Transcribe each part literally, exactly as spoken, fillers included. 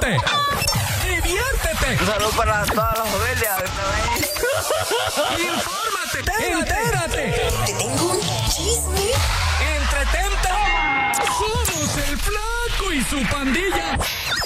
ríete, diviértete. Un saludo para todas las familias. Infórmate, entérate. Te tengo un chisme. Entretente. Somos el Flaco y su pandilla.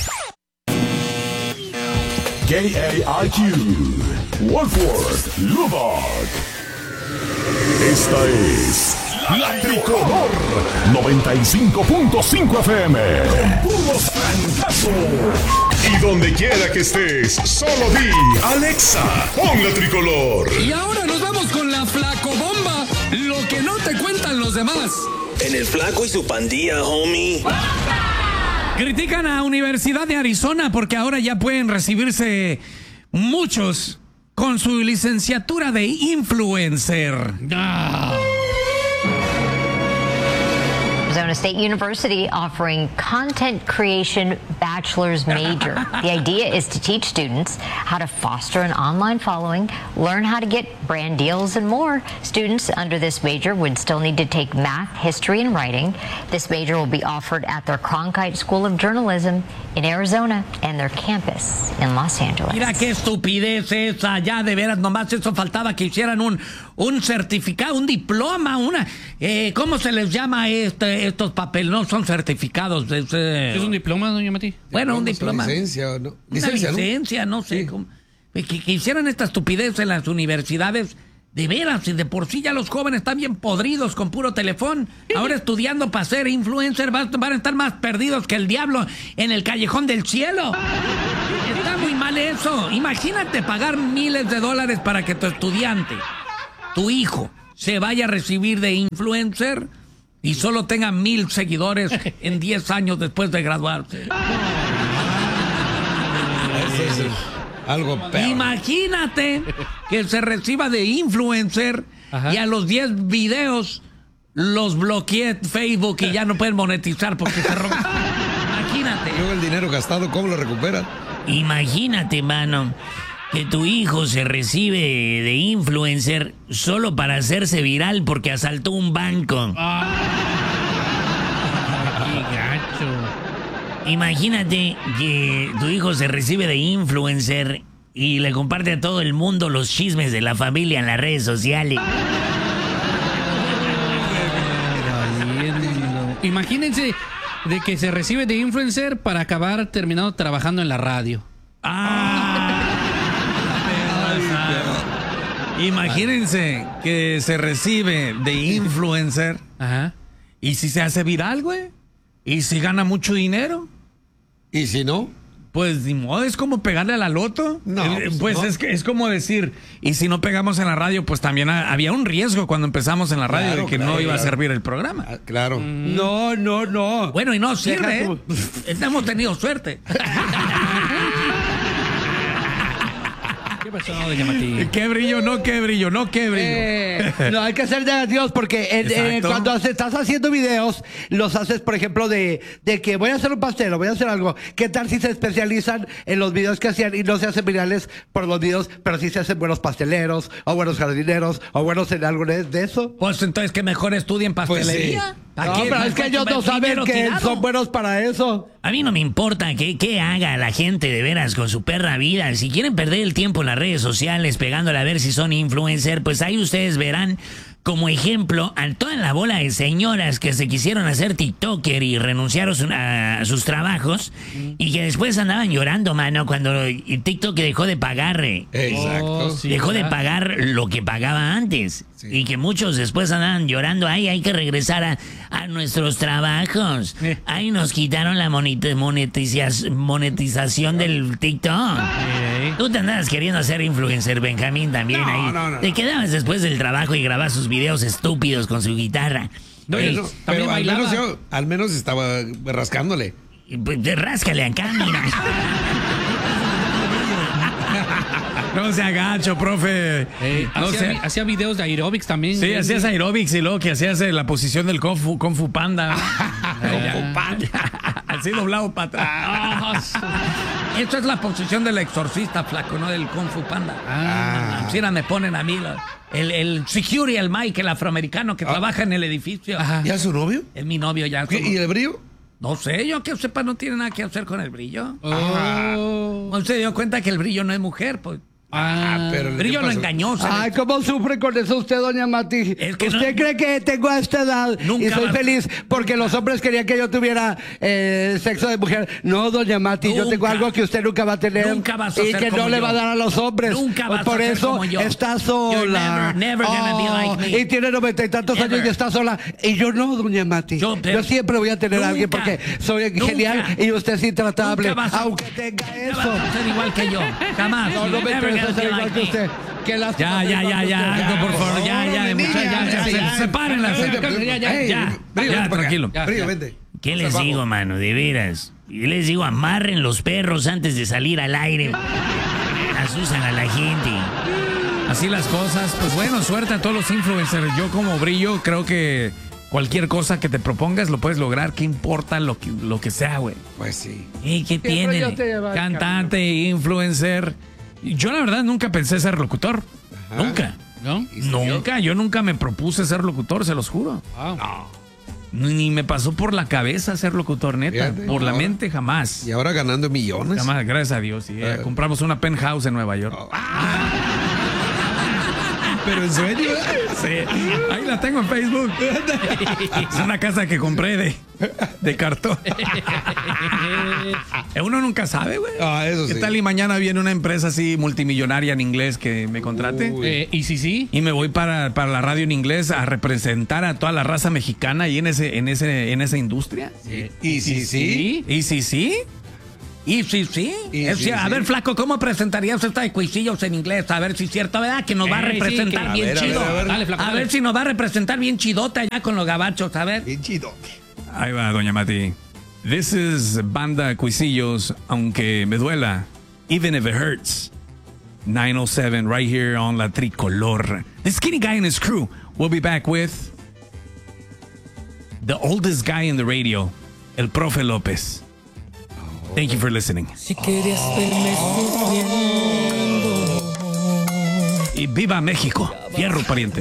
K A I Q, Wolford, Lubbock. Esta es La Tricolor noventa y cinco punto cinco F M. Con puros francazos. Y donde quiera que estés, solo di Alexa, pon La Tricolor. Y ahora nos vamos con la Flaco Bomba. Lo que no te cuentan los demás. En el Flaco y su pandilla, homie. Critican a Universidad de Arizona porque ahora ya pueden recibirse muchos con su licenciatura de influencer. Ah. Arizona State University offering content creation bachelor's major. The idea is to teach students how to foster an online following, learn how to get brand deals, and more. Students under this major would still need to take math, history, and writing. This major will be offered at their Cronkite School of Journalism in Arizona and their campus in Los Angeles. Mira qué estupidez esa, ya de veras, nomás eso faltaba que hicieran un, un certificado, un diploma, una... Eh, ¿Cómo se les llama este, estos papeles? No son certificados. Es, eh, ¿Es un diploma, doña Mati? Bueno, un diploma. Licencia, ¿no? Licencia, Una licencia, ¿no? no sé. Sí. Cómo, que, que hicieran esta estupidez en las universidades. De veras, y de por sí ya los jóvenes están bien podridos con puro teléfono. Ahora estudiando para ser influencer van, van a estar más perdidos que el diablo en el callejón del cielo. Está muy mal eso. Imagínate pagar miles de dólares para que tu estudiante, tu hijo, se vaya a recibir de influencer y solo tenga mil seguidores en diez años después de graduarse. Eso es algo peor. Imagínate que se reciba de influencer. Ajá. Y a los diez videos los bloqueé Facebook y ya no pueden monetizar porque se roban. Imagínate. Luego el dinero gastado, ¿cómo lo recuperan? Imagínate, mano, que tu hijo se recibe de influencer solo para hacerse viral porque asaltó un banco. Ah. ¡Qué gacho! Imagínate que tu hijo se recibe de influencer y le comparte a todo el mundo los chismes de la familia en las redes sociales. Imagínense de que se recibe de influencer para acabar terminando trabajando en la radio. Ah. Imagínense que se recibe de influencer. Ajá. Y si se hace viral, güey. Y si gana mucho dinero. ¿Y si no? Pues ni modo, es como pegarle a la loto. No, eh, pues no. Es, que, es como decir, y si no pegamos en la radio, pues también ha, había un riesgo cuando empezamos en la radio Claro, de que claro, no iba claro. a servir el programa. Ah, claro. Mm. No, no, no. Bueno, y no sirve, Deja ¿eh? Hemos tenido suerte. ¿Qué pasó, doña Mati? Qué brillo, no, qué brillo, no, qué brillo. Eh, no, hay que ser de Dios porque en, eh, cuando hace- estás haciendo videos, los haces, por ejemplo, de, de que voy a hacer un pastel o voy a hacer algo. ¿Qué tal si se especializan en los videos que hacían y no se hacen virales por los videos, pero sí se hacen buenos pasteleros o buenos jardineros o buenos en algo de, de eso? Pues entonces que mejor estudien pastelería. Pues sí. ¿Para No, qué? pero es que ellos no saben Dinero que tirado. son buenos para eso. A mí no me importa qué, qué haga la gente de veras con su perra vida. Si quieren perder el tiempo en las redes sociales pegándole a ver si son influencer, pues ahí ustedes verán como ejemplo a toda la bola de señoras que se quisieron hacer TikToker y renunciaron a, a sus trabajos y que después andaban llorando, mano, cuando TikTok dejó de pagar. eh. Exacto. Oh, sí, Dejó de ¿verdad? pagar lo que pagaba antes. Sí. Y que muchos después andaban llorando. Ay, hay que regresar a, a nuestros trabajos. Eh. Ay, nos quitaron la moneti- monetiza- monetización del TikTok. Eh. Tú te andabas queriendo hacer influencer, Benjamín, también No, ahí. no, no, te no. quedabas después del trabajo y grababas sus videos estúpidos con su guitarra. No, Ey, no, también pero al bailaba. menos yo, al menos estaba rascándole. Y, pues, ráscale acá, mira. No se agacho, profe. Eh, no hacía, se- vi- hacía videos de aerobics también. Sí, eh, hacías aerobics y luego que hacías eh, la posición del Kung Fu, Kung Fu Panda. Kung Fu Panda. Así doblado para atrás. Ah, sí. Esta es la posición del exorcista, flaco, no del Kung Fu Panda. Ah. Así era, me ponen a mí la- el, el security, el Mike, el afroamericano que Ah. trabaja en el edificio. Ajá. ¿Ya su novio? Es mi novio ya. ¿Qué? ¿Y el brillo? No sé, yo que sepa no tiene nada que hacer con el brillo. Oh. ¿No se dio cuenta que el brillo no es mujer? Pues Ah, pero el ¿qué brillo lo pasó? engañó. se Ay, le- ¿cómo sufre con eso usted, doña Mati? Es que ¿Usted no- cree que tengo a esta edad Nunca y soy vas- feliz porque los hombres querían que yo tuviera eh, sexo de mujer? No, doña Mati, yo tengo Nunca. algo que usted nunca va a tener Nunca vas a y ser que no como le yo. va a dar a los hombres. Nunca vas Por a ser eso como yo. está You're sola. never, never gonna be like me. Y tiene noventa y tantos Ever. años y está sola. Y yo no, doña Mati. Yo, Yo, pero- siempre voy a tener a alguien Nunca. porque soy Nunca. genial y usted es intratable. Nunca vas a- Aunque tenga Nunca eso. vas a ser igual que yo. Jamás. No, no me Never interesa gonna ser be igual like que me. usted. Qué lástima Ya, ser ya, igual ya, que ya, usted. algo, por favor, ya, ya, de muchachos, ya, ya, ya, sepárenla, Vente, se- brillo, ya, ya, ey, ya, brillo, ya, vente para acá. tranquilo. Brillo, vente. ¿Qué Hasta les abajo. digo, mano? De veras. Yo les digo, amarren los perros antes de salir al aire. Asustan a la gente. Así las cosas. Pues bueno, suerte a todos los influencers. Yo como brillo creo que cualquier cosa que te propongas lo puedes lograr. ¿Qué importa lo que, lo que sea, güey? Pues sí. Ey, ¿qué Siempre yo tienen? te llevo al Cantante, influencer. Yo la verdad nunca pensé ser locutor. Nunca. ¿no? Nunca. Yo nunca me propuse ser locutor, se los juro. Wow. Ni me pasó por la cabeza ser locutor, neta. Fíjate, por la ahora- mente jamás. Y ahora ganando millones. Jamás, gracias a Dios. sí. Eh, Eh. compramos una penthouse en Nueva York. Pero en sueño. Sí. Ahí la tengo en Facebook. Es una casa que compré de, de cartón. Eh, Uno nunca sabe, güey. Ah, eso ¿Qué sí. tal y mañana viene una empresa así multimillonaria en inglés que me contrate? Uy. Eh, y si sí, Y me voy para, para la radio en inglés a representar a toda la raza mexicana ahí en ese, en ese, en esa industria. Y sí, sí. ¿Y si sí? ¿Y si sí? Y Es sí, decir, a sí. ver, flaco, ¿cómo presentarías esta de cuisillos en inglés? A ver si es cierto, ¿verdad? Que nos va a Eh, sí, representar que- a bien ver, a chido. ver, a ver. Dale, flaco, A dale. ver si nos va a representar bien chidota allá con los gabachos, a ver. Bien chido. Ahí va, doña Mati. This is Banda Cuisillos, aunque me duela. Even if it hurts. nine oh seven right here on La Tricolor. The skinny guy and his crew will be back with the oldest guy in the radio, El Profe López. Thank you for listening. Si querías verme sufriendo. Y viva México. Fierro, pariente.